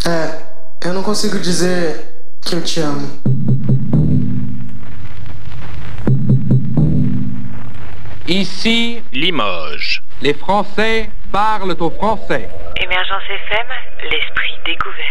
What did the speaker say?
Eu não consigo dizer que eu te amo. Ici, Limoges. les Français parlent au français. Émergence FM, l'esprit découvert.